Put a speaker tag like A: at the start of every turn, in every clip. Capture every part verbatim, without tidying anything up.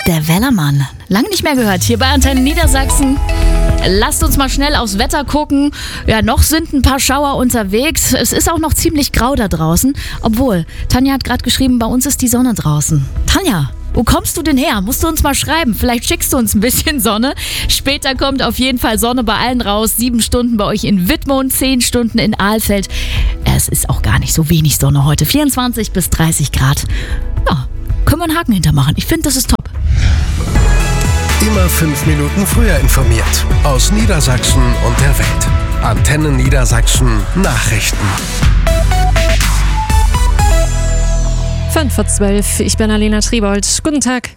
A: Der Wellermann. Lange nicht mehr gehört hier bei Antenne Niedersachsen. Lasst uns mal schnell aufs Wetter gucken. Ja, noch sind ein paar Schauer unterwegs. Es ist auch noch ziemlich grau da draußen. Obwohl, Tanja hat gerade geschrieben, bei uns ist die Sonne draußen. Tanja, wo kommst du denn her? Musst du uns mal schreiben. Vielleicht schickst du uns ein bisschen Sonne. Später kommt auf jeden Fall Sonne bei allen raus. Sieben Stunden bei euch in Wittmund, zehn Stunden in Alfeld. Es ist auch gar nicht so wenig Sonne heute. vierundzwanzig bis dreißig Grad. Ja, können wir einen Haken hintermachen. Ich finde, das ist top.
B: Immer fünf Minuten früher informiert. Aus Niedersachsen und der Welt. Antenne Niedersachsen Nachrichten.
C: fünf vor zwölf, ich bin Alena Triebold. Guten Tag.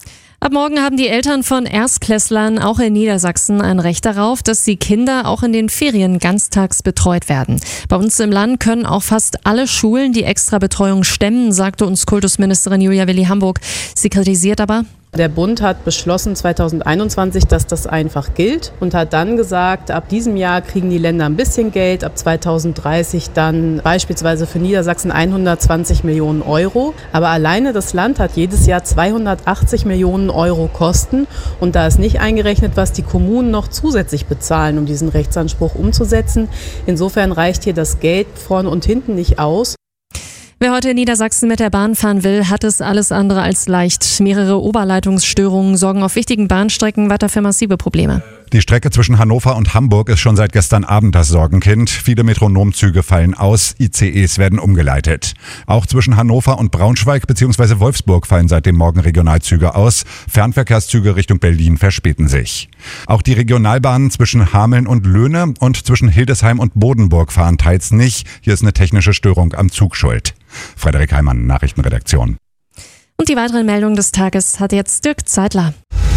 C: Ab morgen haben die Eltern von Erstklässlern auch in Niedersachsen ein Recht darauf, dass die Kinder auch in den Ferien ganztags betreut werden. Bei uns im Land können auch fast alle Schulen die Extrabetreuung stemmen, sagte uns Kultusministerin Julia Willi-Hamburg. Sie kritisiert aber:
D: Der Bund hat beschlossen zweitausendeinundzwanzig, dass das einfach gilt und hat dann gesagt, ab diesem Jahr kriegen die Länder ein bisschen Geld, ab zweitausenddreißig dann beispielsweise für Niedersachsen hundertzwanzig Millionen Euro. Aber alleine das Land hat jedes Jahr zweihundertachtzig Millionen Euro Kosten und da ist nicht eingerechnet, was die Kommunen noch zusätzlich bezahlen, um diesen Rechtsanspruch umzusetzen. Insofern reicht hier das Geld vorne und hinten nicht aus.
C: Wer heute in Niedersachsen mit der Bahn fahren will, hat es alles andere als leicht. Mehrere Oberleitungsstörungen sorgen auf wichtigen Bahnstrecken weiter für massive Probleme.
E: Die Strecke zwischen Hannover und Hamburg ist schon seit gestern Abend das Sorgenkind. Viele Metronomzüge fallen aus, I C Es werden umgeleitet. Auch zwischen Hannover und Braunschweig bzw. Wolfsburg fallen seit dem Morgen Regionalzüge aus. Fernverkehrszüge Richtung Berlin verspäten sich. Auch die Regionalbahnen zwischen Hameln und Löhne und zwischen Hildesheim und Bodenburg fahren teils nicht. Hier ist eine technische Störung am Zug schuld. Frederik Heimann, Nachrichtenredaktion.
C: Und die weiteren Meldungen des Tages hat jetzt Dirk Zeitler.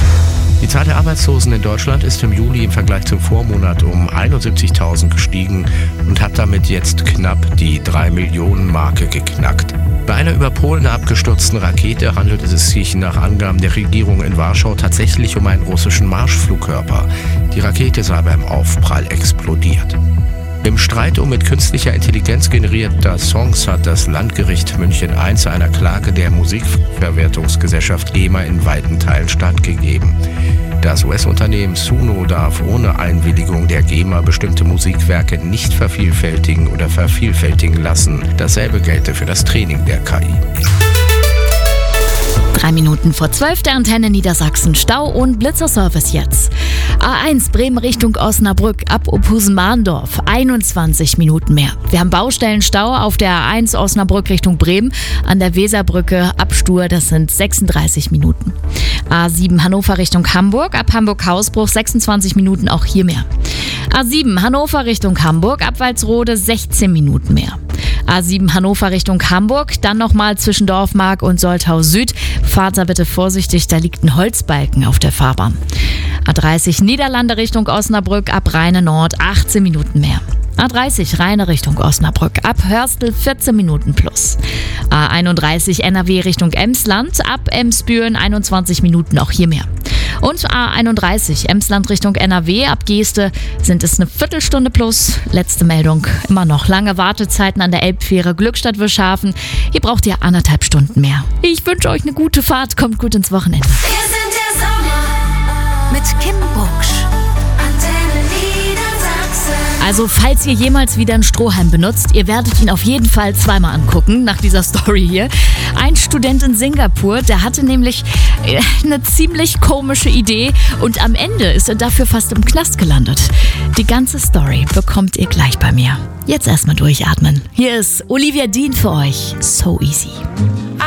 F: Die Zahl der Arbeitslosen in Deutschland ist im Juli im Vergleich zum Vormonat um einundsiebzigtausend gestiegen und hat damit jetzt knapp die drei Millionen Marke geknackt. Bei einer über Polen abgestürzten Rakete handelte es sich nach Angaben der Regierung in Warschau tatsächlich um einen russischen Marschflugkörper. Die Rakete sei beim Aufprall explodiert. Im Streit um mit künstlicher Intelligenz generierter Songs hat das Landgericht München eins zu einer Klage der Musikverwertungsgesellschaft GEMA in weiten Teilen stattgegeben. Das U S-Unternehmen Suno darf ohne Einwilligung der GEMA bestimmte Musikwerke nicht vervielfältigen oder vervielfältigen lassen. Dasselbe gelte für das Training der K I.
A: Drei Minuten vor zwölf, der Antenne Niedersachsen. Stau und Blitzerservice jetzt. A eins Bremen Richtung Osnabrück ab Ophusen-Mahndorf. einundzwanzig Minuten mehr. Wir haben Baustellenstau auf der A eins Osnabrück Richtung Bremen. An der Weserbrücke ab Stur, das sind sechsunddreißig Minuten. A sieben Hannover Richtung Hamburg. Ab Hamburg-Hausbruch sechsundzwanzig Minuten, auch hier mehr. A sieben Hannover Richtung Hamburg. Ab Walsrode sechzehn Minuten mehr. A sieben Hannover Richtung Hamburg, dann nochmal zwischen Dorfmark und Soltau Süd. Fahrt da bitte vorsichtig, da liegt ein Holzbalken auf der Fahrbahn. A dreißig Niederlande Richtung Osnabrück, ab Rheine Nord achtzehn Minuten mehr. A dreißig Rheine Richtung Osnabrück, ab Hörstel vierzehn Minuten plus. A einunddreißig N R W Richtung Emsland, ab Emsbüren einundzwanzig Minuten, auch hier mehr. Und A einunddreißig Emsland Richtung N R W, ab Geeste sind es eine Viertelstunde plus. Letzte Meldung, immer noch lange Wartezeiten an der Elbfähre Glückstadt-Wischhafen. Hier braucht ihr anderthalb Stunden mehr. Ich wünsche euch eine gute Fahrt, kommt gut ins Wochenende.
G: Wir sind der Sommer mit Kim Bucksch.
A: Also falls ihr jemals wieder einen Strohhalm benutzt, ihr werdet ihn auf jeden Fall zweimal angucken, nach dieser Story hier. Ein Student in Singapur, der hatte nämlich äh, eine ziemlich komische Idee und am Ende ist er dafür fast im Knast gelandet. Die ganze Story bekommt ihr gleich bei mir. Jetzt erstmal durchatmen. Hier ist Olivia Dean für euch. So easy.